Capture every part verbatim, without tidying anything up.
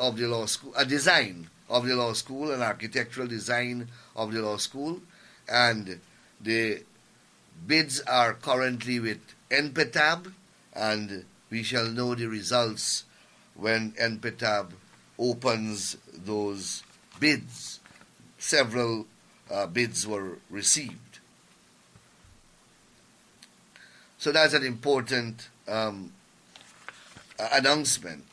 of the law school, a design of the law school, an architectural design of the law school, and the bids are currently with N P T A B, and we shall know the results when N P T A B opens those bids. Several uh, bids were received. So that's an important um, announcement.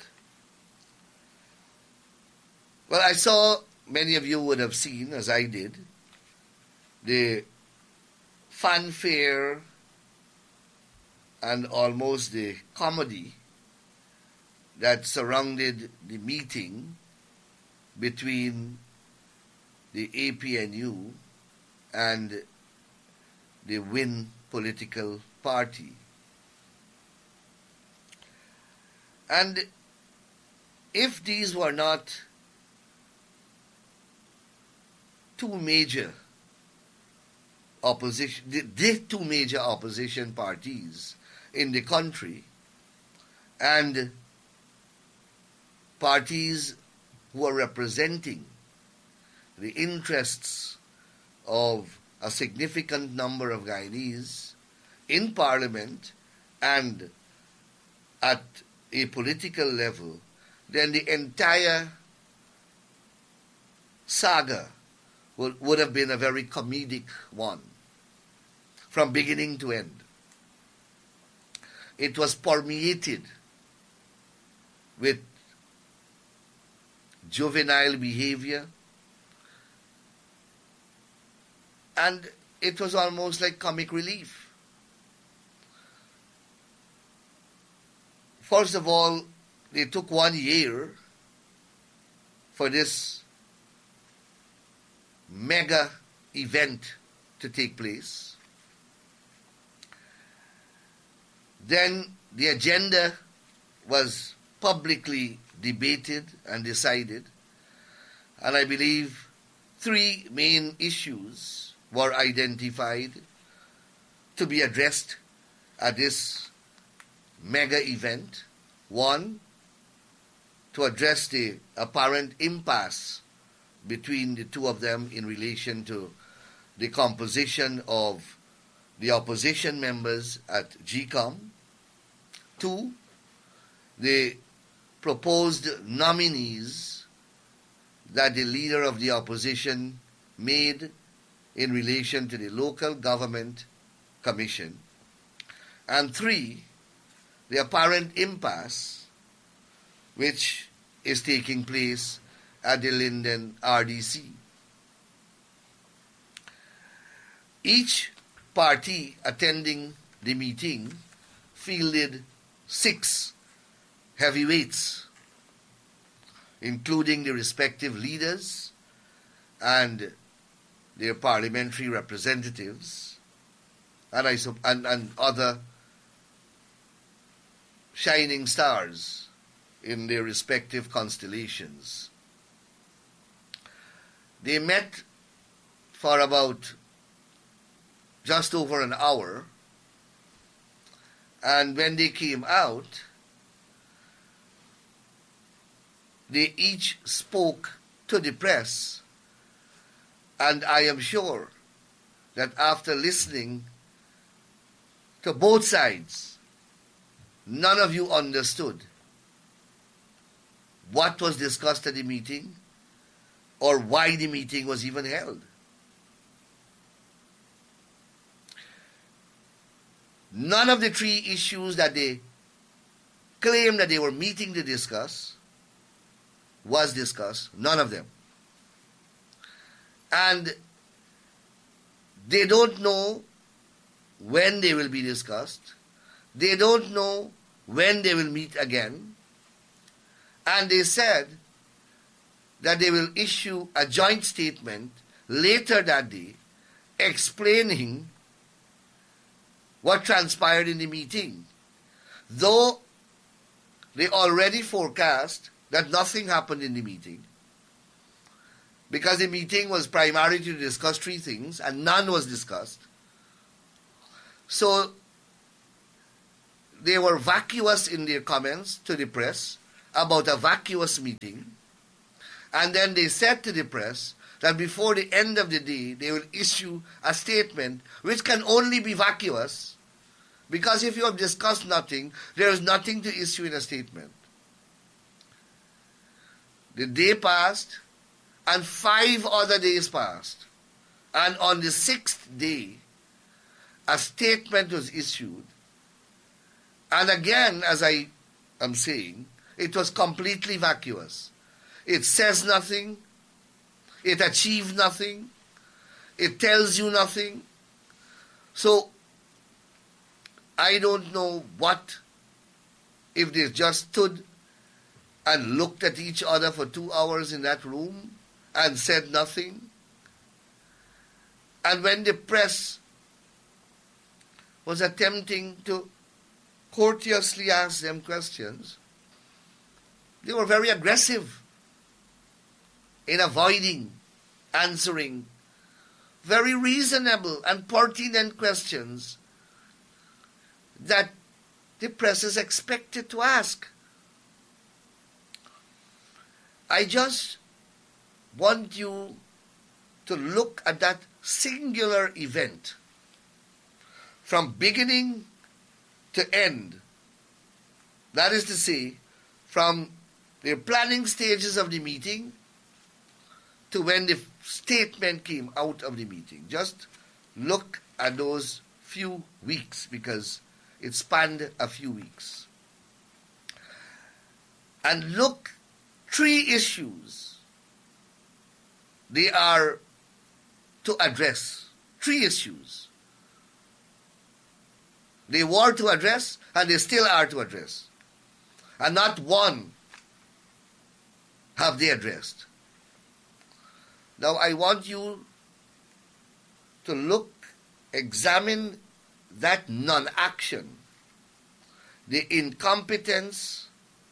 Well, I saw, many of you would have seen, as I did, the fanfare and almost the comedy that surrounded the meeting between the A P N U and the WIN political party. And if these were not two major opposition, the, the two major opposition parties in the country, and parties who are representing the interests of a significant number of Guyanese in Parliament and at a political level, then the entire saga would, would have been a very comedic one, from beginning to end. It was permeated with juvenile behavior, and it was almost like comic relief. First of all, they took one year for this mega event to take place. Then the agenda was publicly debated and decided, and I believe three main issues were identified to be addressed at this mega event. One, to address the apparent impasse between the two of them in relation to the composition of the opposition members at G COM. Two, the proposed nominees that the leader of the opposition made in relation to the Local Government Commission. And three, the apparent impasse which is taking place at the Linden R D C. Each party attending the meeting fielded six heavyweights, including the respective leaders and their parliamentary representatives, and, I, and, and other shining stars in their respective constellations. They met for about just over an hour, and when they came out, they each spoke to the press, and I am sure that after listening to both sides, none of you understood what was discussed at the meeting or why the meeting was even held. None of the three issues that they claimed that they were meeting to discuss was discussed. None of them. And they don't know when they will be discussed. They don't know when they will meet again. And they said that they will issue a joint statement later that day explaining what transpired in the meeting, though they already forecast that nothing happened in the meeting, because the meeting was primarily to discuss three things and none was discussed. So they were vacuous in their comments to the press about a vacuous meeting, And then they said to the press that before the end of the day, they will issue a statement which can only be vacuous, because if you have discussed nothing, there is nothing to issue in a statement. The day passed, and five other days passed. And on the sixth day, a statement was issued. And again, as I am saying, it was completely vacuous. It says nothing. It achieves nothing. It tells you nothing. So, I don't know what, if they just stood and looked at each other for two hours in that room and said nothing. And when the press was attempting to courteously ask them questions, they were very aggressive in avoiding answering very reasonable and pertinent questions that the press is expected to ask. I just want you to look at that singular event from beginning to end. That is to say, from the planning stages of the meeting to when the statement came out of the meeting. Just look at those few weeks, because it spanned a few weeks. And look, three issues they are to address. Three issues. They were to address, and they still are to address. And not one have they addressed. Now I want you to look, examine that non-action, the incompetence,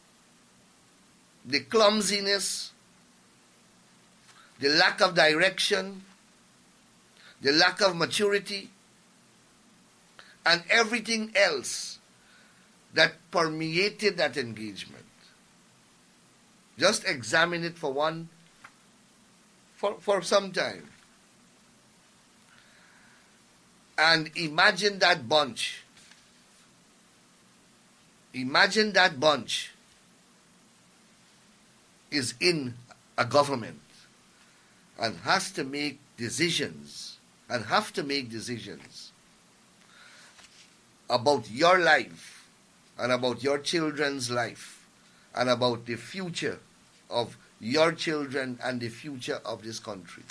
the clumsiness, the lack of direction, the lack of maturity, and everything else that permeated that engagement. Just examine it for one, for, for some time. And imagine that bunch. Imagine that bunch is in a government and has to make decisions and have to make decisions about your life and about your children's life and about the future of your children and the future of this country.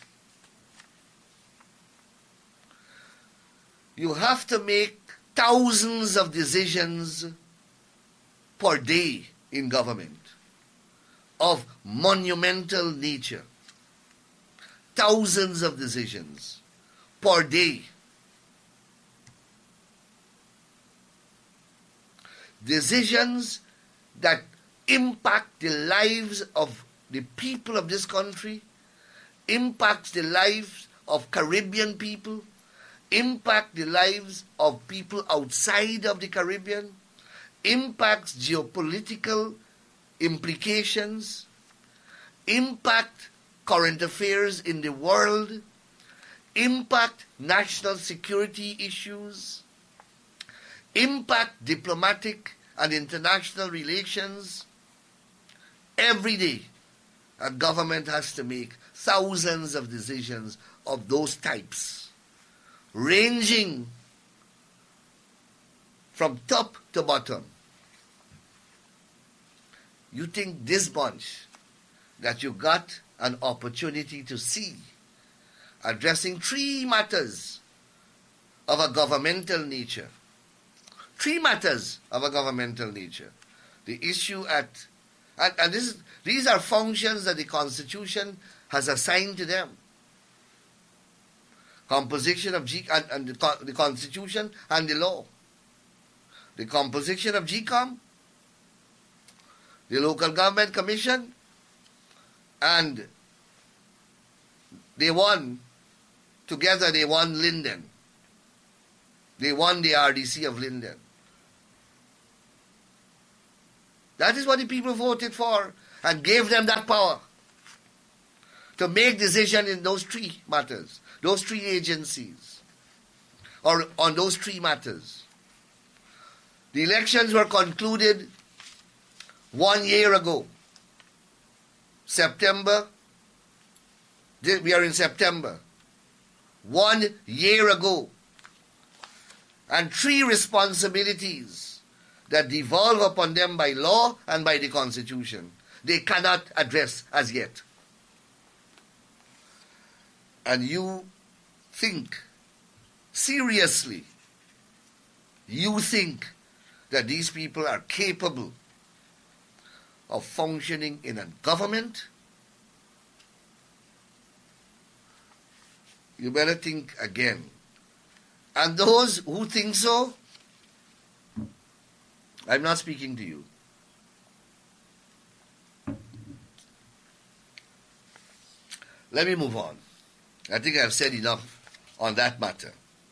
You have to make thousands of decisions per day in government of monumental nature. Thousands of decisions per day. Decisions that impact the lives of the people of this country, impacts the lives of Caribbean people, impact the lives of people outside of the Caribbean, impacts geopolitical implications, impact current affairs in the world, impact national security issues, impact diplomatic and international relations. Every day, a government has to make thousands of decisions of those types, ranging from top to bottom. You think this bunch that you got an opportunity to see addressing three matters of a governmental nature. Three matters of a governmental nature. The issue at, and, and this is, these are functions that the Constitution has assigned to them. Composition of G, and, and the, the Constitution and the law. The composition of G COM, the Local Government Commission, and they won, together they won Linden. They won the R D C of Linden. That is what the people voted for and gave them that power. to make decision in those three matters, those three agencies, or on those three matters. The elections were concluded one year ago. September, we are in September. One year ago. And three responsibilities that devolve upon them by law and by the Constitution, they cannot address as yet. And you think, seriously, you think that these people are capable of functioning in a government? You better think again. And those who think so, I'm not speaking to you. Let me move on. I think I've said enough on that matter.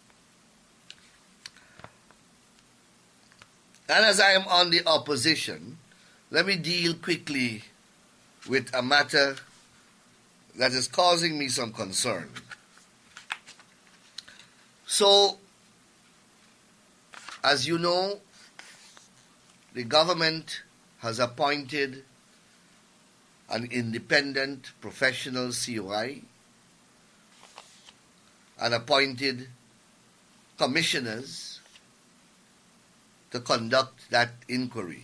And as I am on the opposition, let me deal quickly with a matter that is causing me some concern. So, as you know, the government has appointed an independent professional C O I and appointed commissioners to conduct that inquiry.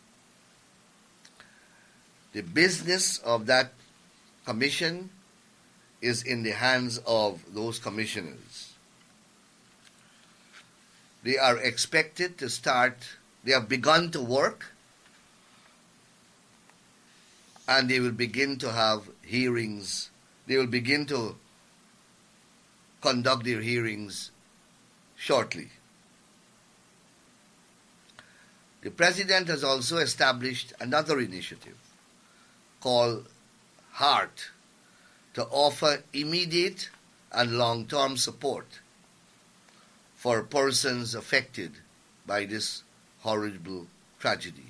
The business of that commission is in the hands of those commissioners. They are expected to start, they have begun to work, and they will begin to have hearings. They will begin to conduct their hearings shortly. The President has also established another initiative called HEART to offer immediate and long-term support for persons affected by this horrible tragedy.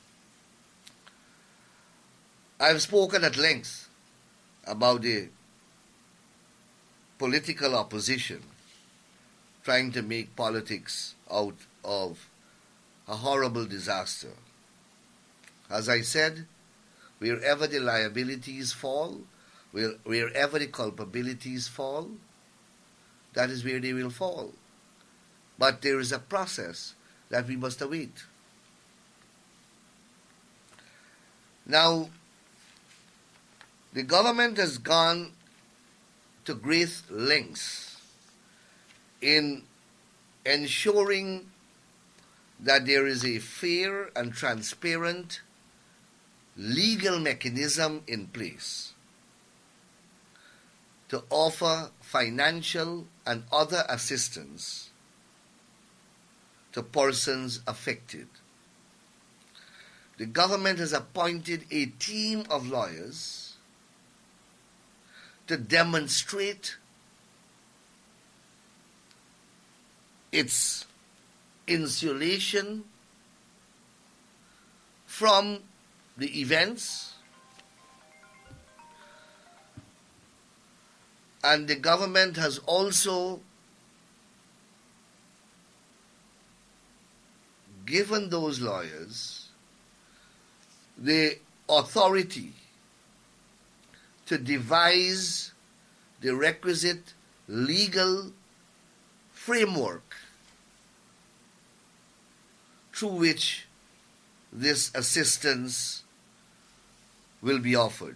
I have spoken at length about the political opposition trying to make politics out of a horrible disaster. As I said, wherever the liabilities fall, where, wherever the culpabilities fall, that is where they will fall. But there is a process that we must await. Now, the government has gone to great lengths in ensuring that there is a fair and transparent legal mechanism in place to offer financial and other assistance to persons affected. The government has appointed a team of lawyers to demonstrate its insulation from the events, and the government has also given those lawyers the authority to devise the requisite legal framework through which this assistance will be offered.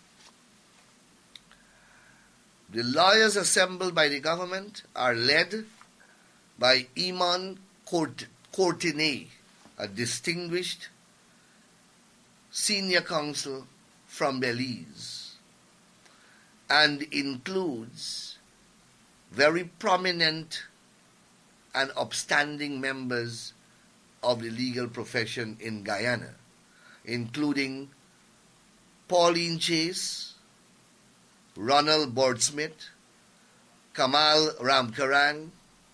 The lawyers assembled by the government are led by Iman Court Courtenay, a distinguished senior counsel from Belize, and includes very prominent and upstanding members of the legal profession in Guyana, including Pauline Chase, Ronald Bordsmith, Kamal Ramkaran,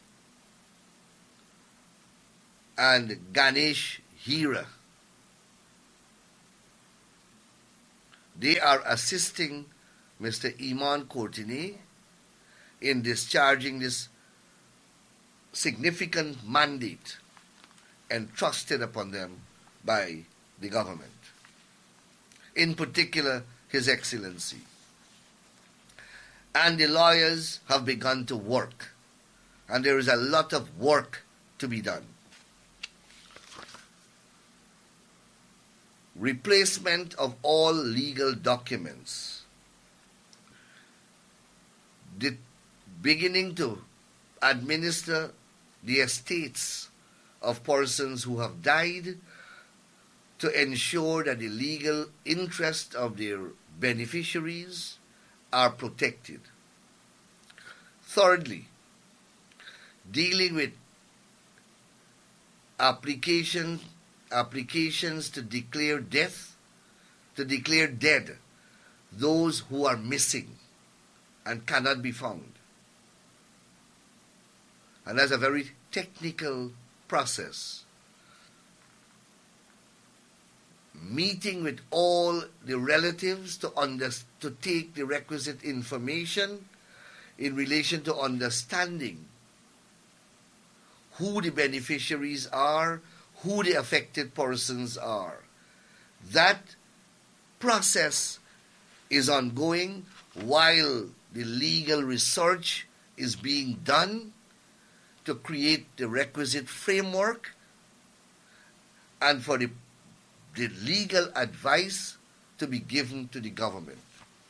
and Ganesh Hira. They are assisting Mister Iman Courtenay in discharging this significant mandate entrusted upon them by the government, in particular His Excellency. And the lawyers have begun to work, and there is a lot of work to be done. Replacement of all legal documents, the beginning to administer the estates of persons who have died to ensure that the legal interests of their beneficiaries are protected. Thirdly, dealing with application, applications to declare death, to declare dead those who are missing and cannot be found. And that's a very technical process. Meeting with all the relatives to, under, to take the requisite information in relation to understanding who the beneficiaries are, who the affected persons are. That process is ongoing while the legal research is being done to create the requisite framework and for the, the legal advice to be given to the government.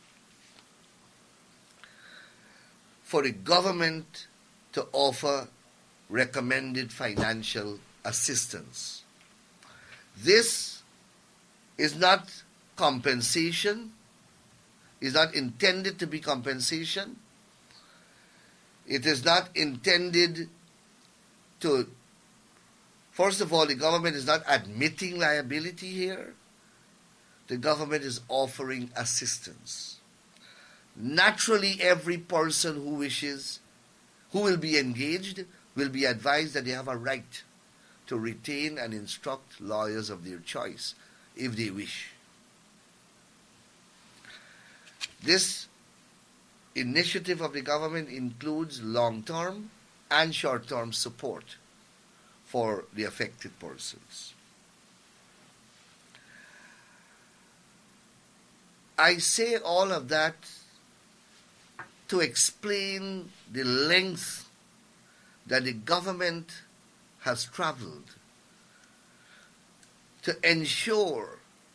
For the government to offer recommended financial assistance. This is not compensation, is not intended to be compensation. It is not intended to, first of all, the government is not admitting liability here. The government is offering assistance. Naturally, every person who wishes, who will be engaged, will be advised that they have a right to retain and instruct lawyers of their choice if they wish. This initiative of the government includes long-term and short-term support for the affected persons. I say all of that to explain the length that the government has traveled to ensure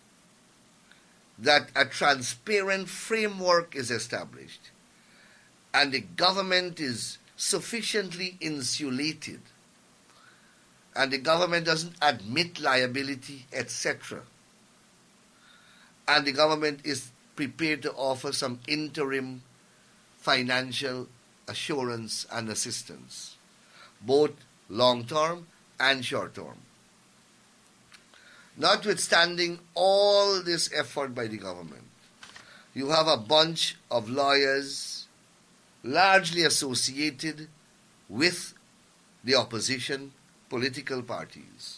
that a transparent framework is established and the government is sufficiently insulated and the government doesn't admit liability, et cetera. And the government is prepared to offer some interim financial assurance and assistance, both long-term and short-term. Notwithstanding all this effort by the government, you have a bunch of lawyers largely associated with the opposition political parties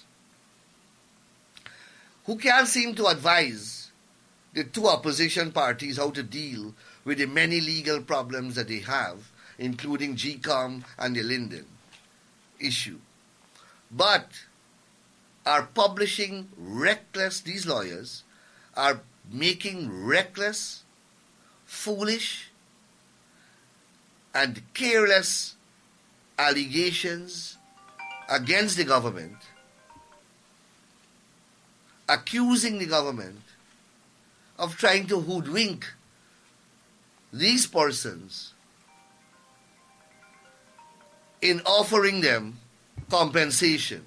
who can't seem to advise the two opposition parties how to deal with the many legal problems that they have, including G COM and the Linden issue, but are publishing reckless, these lawyers are making reckless, foolish, and careless allegations against the government, accusing the government of trying to hoodwink these persons in offering them compensation.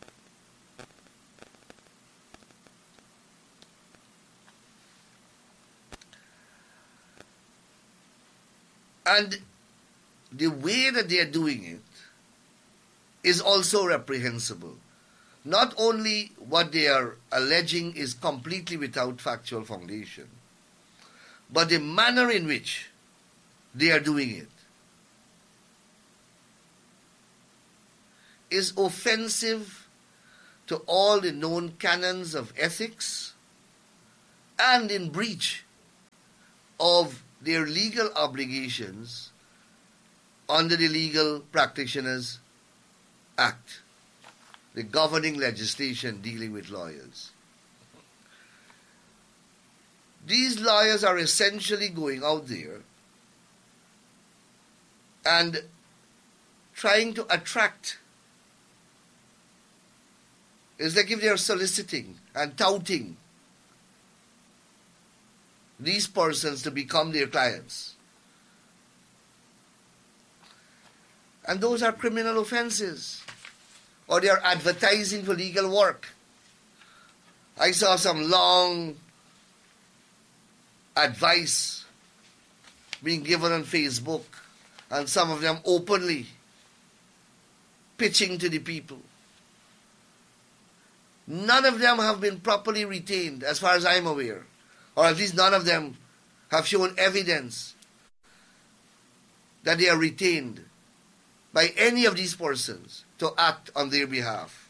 And the way that they are doing it is also reprehensible. Not only what they are alleging is completely without factual foundation, but the manner in which they are doing it is offensive to all the known canons of ethics and in breach of their legal obligations under the Legal Practitioners Act, the governing legislation dealing with lawyers. These lawyers are essentially going out there and trying to attract. It's like if they are soliciting and touting these persons to become their clients. And those are criminal offenses. Or they are advertising for legal work. I saw some long advice being given on Facebook, and some of them openly pitching to the people. None of them have been properly retained, as far as I'm aware. Or at least none of them have shown evidence that they are retained by any of these persons to act on their behalf.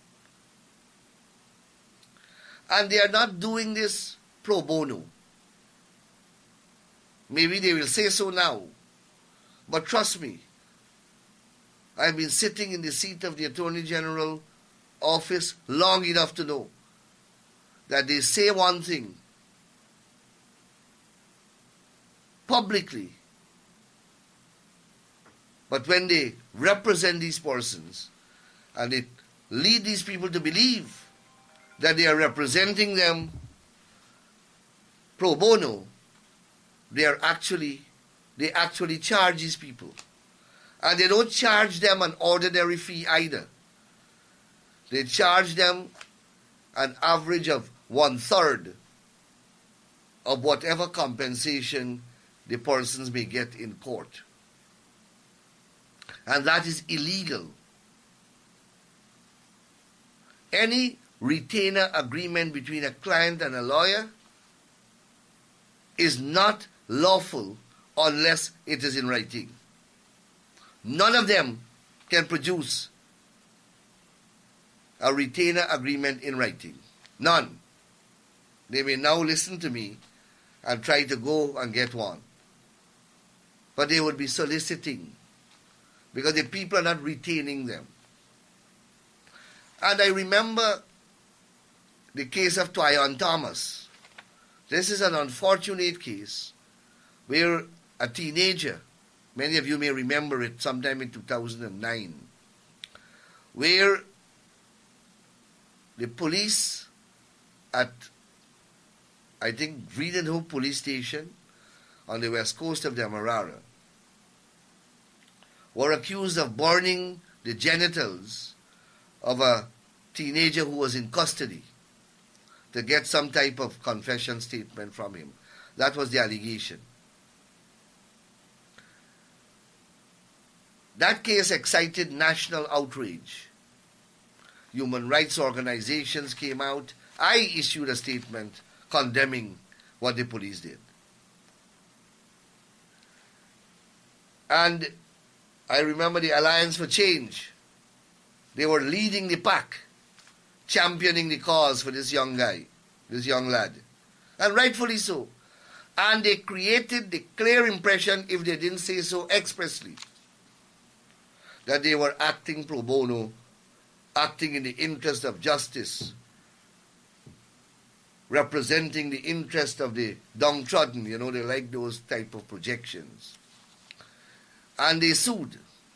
And they are not doing this pro bono. Maybe they will say so now. But trust me, I've been sitting in the seat of the Attorney General office long enough to know that they say one thing publicly, but when they represent these persons and they lead these people to believe that they are representing them pro bono, they are actually, they actually charge these people. And they don't charge them an ordinary fee either. They charge them an average of one-third of whatever compensation the persons may get in court. And that is illegal. Any retainer agreement between a client and a lawyer is not lawful unless it is in writing. None of them can produce a retainer agreement in writing. None. They may now listen to me and try to go and get one. But they would be soliciting because the people are not retaining them. And I remember the case of Twayon Thomas. This is an unfortunate case where a teenager, many of you may remember it sometime in two thousand nine, where the police at, I think, Vredenhoek police station on the west coast of Demerara were accused of burning the genitals of a teenager who was in custody to get some type of confession statement from him. That was the allegation. That case excited national outrage. Human rights organizations came out. I issued a statement condemning what the police did. And I remember the Alliance for Change. They were leading the pack, championing the cause for this young guy, this young lad. And rightfully so. And they created the clear impression, if they didn't say so expressly, that they were acting pro bono, acting in the interest of justice, representing the interest of the downtrodden. You know, they like those type of projections. And they sued.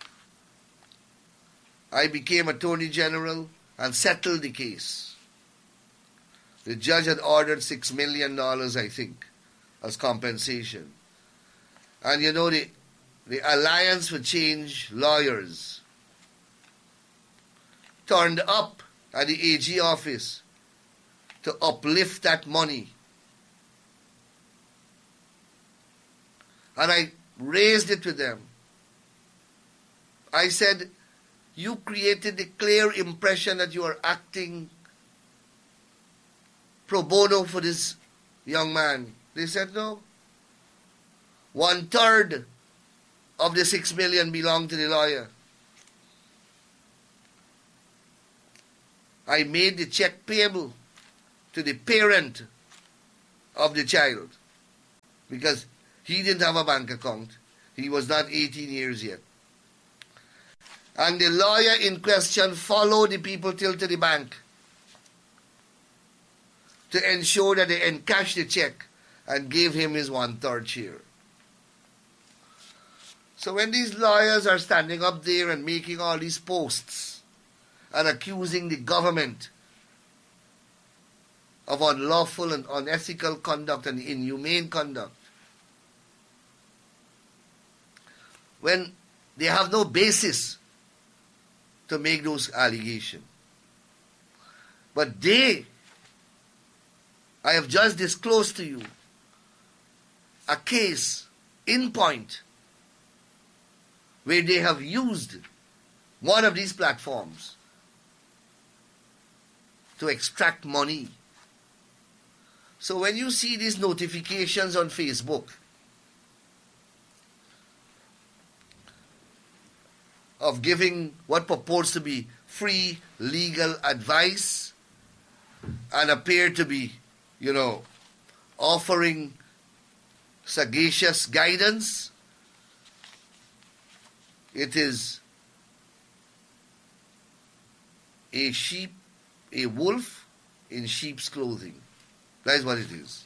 I became Attorney General and settled the case. The judge had ordered six million dollars, I think, as compensation. And you know, the, the Alliance for Change lawyers turned up at the A G office to uplift that money. And I raised it with them. I said, you created the clear impression that you are acting pro bono for this young man. They said no. One third of the six million belonged to the lawyer. I made the check payable to the parent of the child because He didn't have a bank account. He was not eighteen years yet. And the lawyer in question followed the people till to the bank to ensure that they encashed the check and gave him his one-third share. So when these lawyers are standing up there and making all these posts and accusing the government of unlawful and unethical conduct and inhumane conduct, when they have no basis to make those allegations. But they, I have just disclosed to you a case in point where they have used one of these platforms to extract money. So when you see these notifications on Facebook of giving what purports to be free legal advice and appear to be, you know, offering sagacious guidance, it is a sheep, a wolf in sheep's clothing. That is what it is.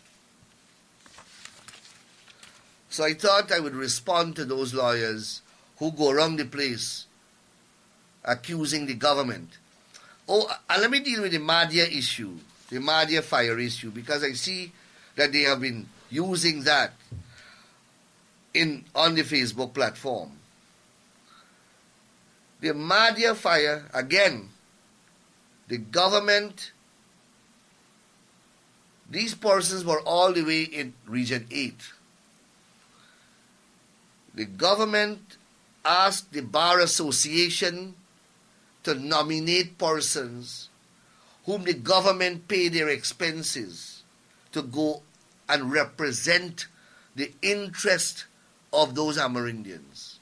So I thought I would respond to those lawyers who go around the place accusing the government. Oh, and let me deal with the Madhya issue, the Madhya fire issue, because I see that they have been using that in on the Facebook platform. The Madhya fire, again, the government, these persons were all the way in Region eight. The government asked the Bar Association to nominate persons whom the government pay their expenses to go and represent the interest of those Amerindians.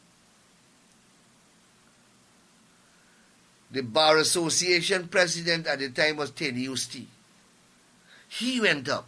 The Bar Association president at the time was Teddy Usti. He went up.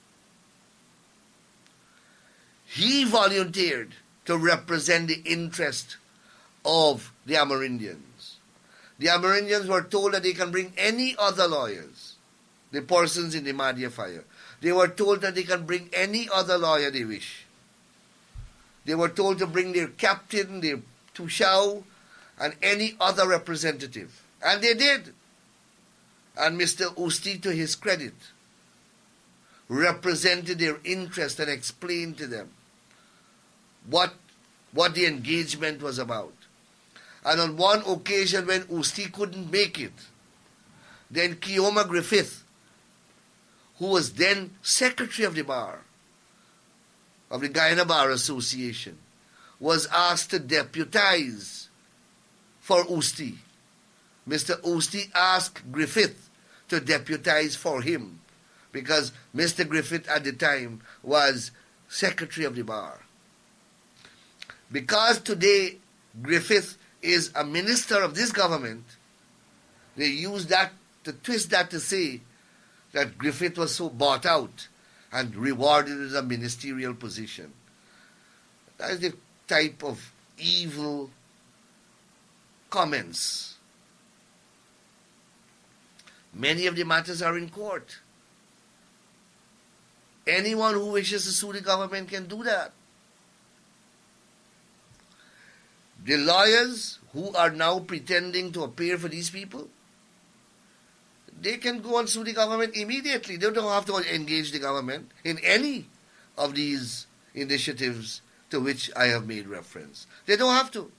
He volunteered to represent the interest of the Amerindians. The Amerindians were told that they can bring any other lawyers, the persons in the Madhya fire. They were told that they can bring any other lawyer they wish. They were told to bring their captain, their tushao, and any other representative. And they did. And Mister Usti, to his credit, represented their interest and explained to them what, what the engagement was about. And on one occasion when Usti couldn't make it, then Kioma Griffith, who was then Secretary of the Bar, of the Guyana Bar Association, was asked to deputize for Usti. Mister Usti asked Griffith to deputize for him because Mister Griffith at the time was Secretary of the Bar. Because today Griffith is a minister of this government, they use that to twist that to say that Griffith was so bought out and rewarded with a ministerial position. That is the type of evil comments. Many of the matters are in court. Anyone who wishes to sue the government can do that. The lawyers who are now pretending to appear for these people, they can go and sue the government immediately. They don't have to engage the government in any of these initiatives to which I have made reference. They don't have to.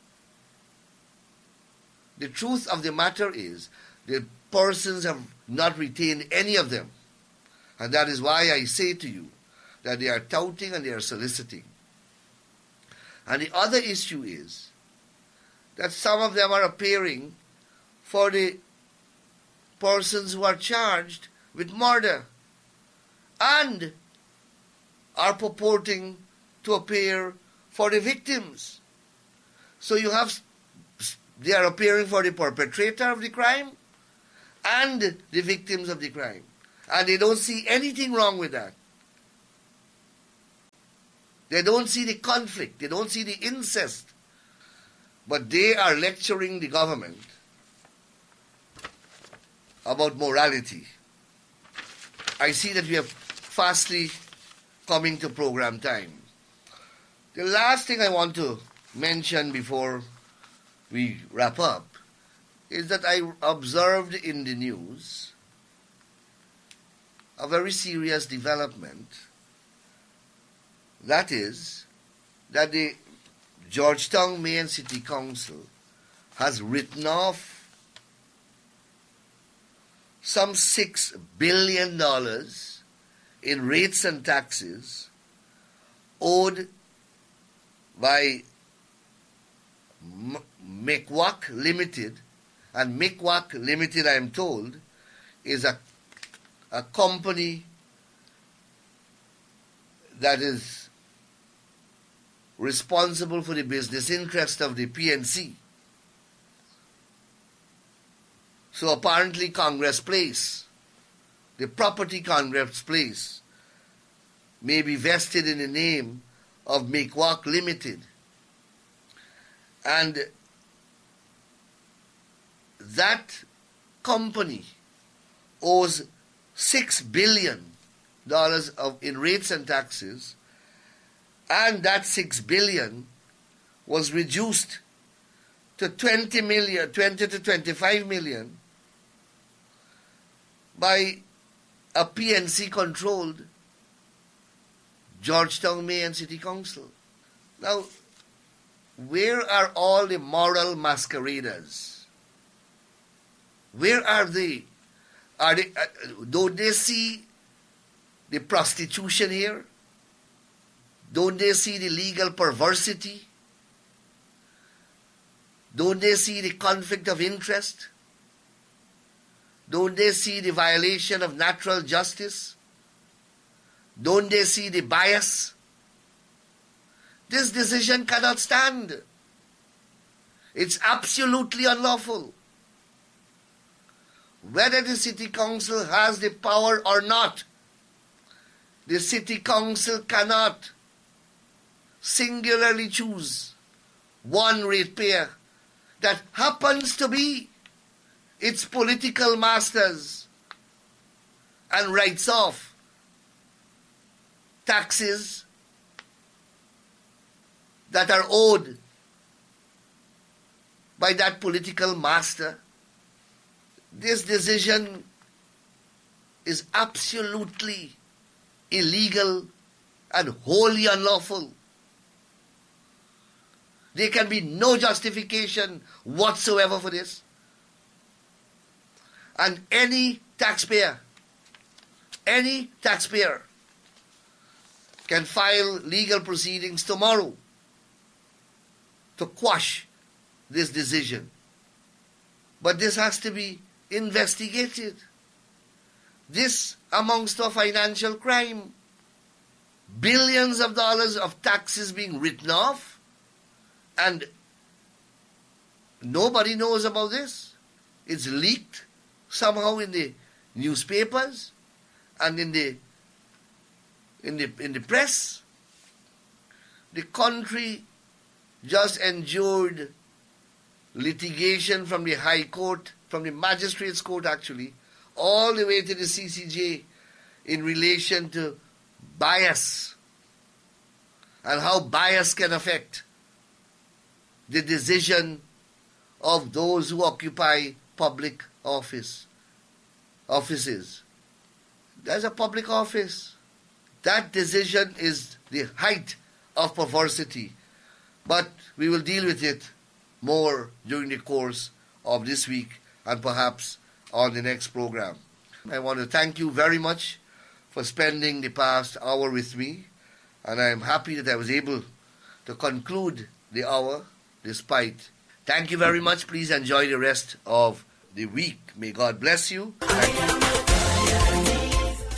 The truth of the matter is the persons have not retained any of them. And that is why I say to you that they are touting and they are soliciting. And the other issue is that some of them are appearing for the persons who are charged with murder and are purporting to appear for the victims. So you have, they are appearing for the perpetrator of the crime and the victims of the crime. And they don't see anything wrong with that. They don't see the conflict. They don't see the incest. But they are lecturing the government about morality. I see that we are fastly coming to program time. The last thing I want to mention before we wrap up is that I observed in the news a very serious development. That is, that the Georgetown Mayor and City Council has written off some six billion dollars in rates and taxes owed by M- Mikwak Limited. And Mikwak Limited, I am told, is a, a company that is responsible for the business interest of the P N C. So apparently Congress Place, the property Congress Place, may be vested in the name of Mikwak Limited. And that company owes six billion dollars of in rates and taxes, and that six billion dollars was reduced to twenty million, twenty to twenty-five million by a P N C-controlled Georgetown Mayor and City Council. Now, where are all the moral masqueraders? Where are they? Are they? Uh, don't they see the prostitution here? Don't they see the legal perversity? Don't they see the conflict of interest? Don't they see the violation of natural justice? Don't they see the bias? This decision cannot stand. It's absolutely unlawful. Whether the City Council has the power or not, the City Council cannot singularly choose one ratepayer that happens to be its political masters and writes off taxes that are owed by that political master. This decision is absolutely illegal and wholly unlawful. There can be no justification whatsoever for this. And any taxpayer, any taxpayer can file legal proceedings tomorrow to quash this decision. But this has to be investigated. This amounts to a financial crime. Billions of dollars of taxes being written off, and nobody knows about this. It's leaked somehow in the newspapers and in the in the in the press. The country just endured litigation from the High Court, from the Magistrates Court actually, all the way to the C C J in relation to bias and how bias can affect the decision of those who occupy public office offices. There's a public office. That decision is the height of perversity. But we will deal with it more during the course of this week and perhaps on the next program. I want to thank you very much for spending the past hour with me, and I am happy that I was able to conclude the hour despite. Thank you very much. Please enjoy the rest of the week. May God bless you. Thank you.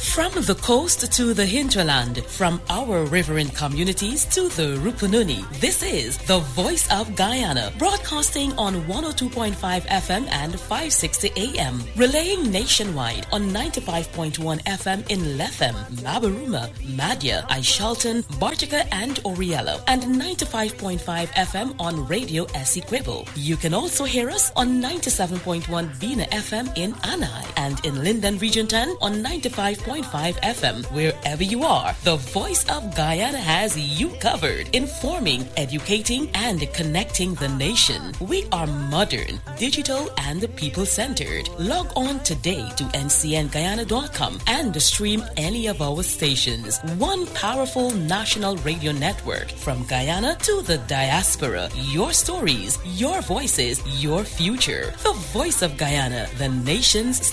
From the coast to the hinterland, from our riverine communities to the Rupununi, this is the Voice of Guyana, broadcasting on one oh two point five F M and five sixty A M, relaying nationwide on ninety-five point one F M in Lethem, Mabaruma, Madya, Aishalton, Bartica, and Oriello, and ninety-five point five F M on Radio Essequibo. You can also hear us on ninety-seven point one Bina F M in Anai, and in Linden Region ten on ninety-five point five F M. Wherever you are, the Voice of Guyana has you covered, informing, educating, and connecting the nation. We are modern, digital, and people-centered. Log on today to N C N Guyana dot com and stream any of our stations. One powerful national radio network from Guyana to the diaspora. Your stories, your voices, your future. The Voice of Guyana, the nation's